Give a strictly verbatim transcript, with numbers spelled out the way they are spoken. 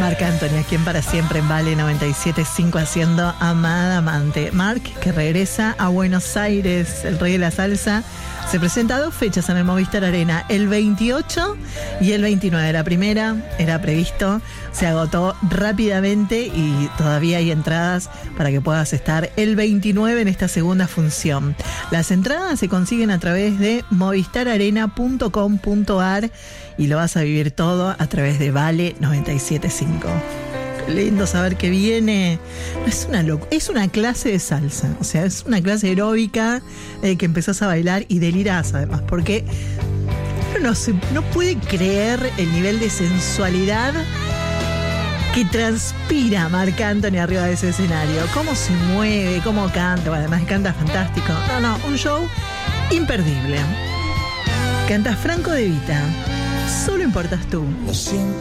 Marc Anthony, aquí en Para Siempre en Vale noventa y siete punto cinco haciendo Amada Amante. Marc, que regresa a Buenos Aires, el rey de la salsa, se presenta a dos fechas en el Movistar Arena, el veintiocho y el veintinueve. La primera era previsto, se agotó rápidamente y todavía hay entradas para que puedas estar el veintinueve en esta segunda función. Las entradas se consiguen a través de movistar arena punto com punto ar y lo vas a vivir todo a través de Vale noventa y siete punto cinco. Qué lindo saber que viene. No es una loco, es una clase de salsa. O sea, es una clase aeróbica eh, que empezás a bailar y delirás además, porque uno no, se, no puede creer el nivel de sensualidad que transpira Marc Anthony arriba de ese escenario. Cómo se mueve, cómo canta. Bueno, además canta fantástico. No, no, un show imperdible. Canta Franco De Vita. Solo importas tú. Lo siento.